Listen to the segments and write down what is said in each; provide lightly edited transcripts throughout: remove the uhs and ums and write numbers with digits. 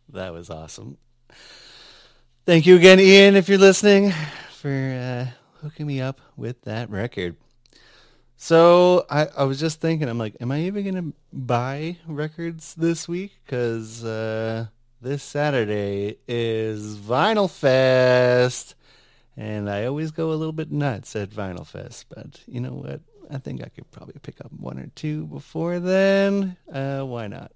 That was awesome. Thank you again, Ian, if you're listening, for hooking me up with that record. So I was just thinking, I'm like, am I even going to buy records this week? Because this Saturday is Vinyl Fest. And I always go a little bit nuts at Vinyl Fest. But you know what? I think I could probably pick up one or two before then. Why not?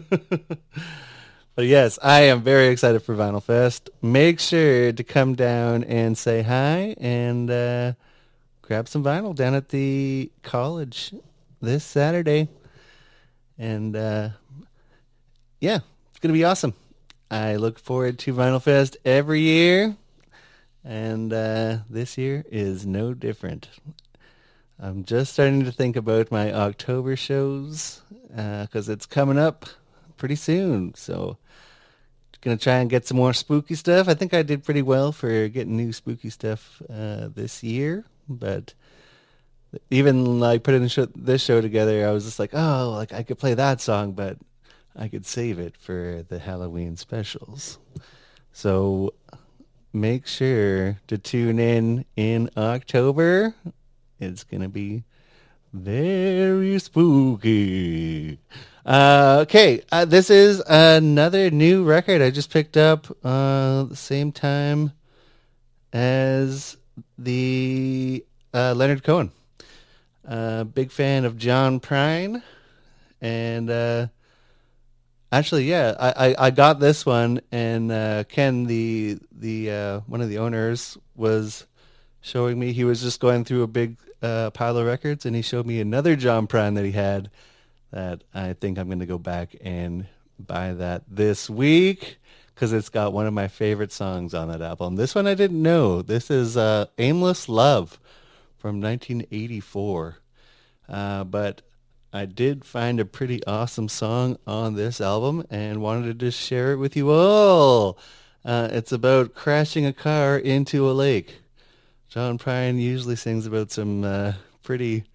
But yes, I am very excited for Vinyl Fest. Make sure to come down and say hi and grab some vinyl down at the college this Saturday. And yeah, it's going to be awesome. I look forward to Vinyl Fest every year. And this year is no different. I'm just starting to think about my October shows because it's coming up pretty soon. So gonna try and get some more spooky stuff. I think I did pretty well for getting new spooky stuff this year, but even like putting this show together, I was just like, oh, like I could play that song, but I could save it for the Halloween specials. So make sure to tune in October. It's gonna be very spooky. Okay, this is another new record I just picked up the same time as the Leonard Cohen. Big fan of John Prine, and actually, yeah, I got this one, and Ken, the one of the owners, was showing me. He was just going through a big pile of records, and he showed me another John Prine that he had that I think I'm going to go back and buy that this week because it's got one of my favorite songs on that album. This one I didn't know. This is Aimless Love from 1984. But I did find a pretty awesome song on this album and wanted to just share it with you all. It's about crashing a car into a lake. John Prine usually sings about some pretty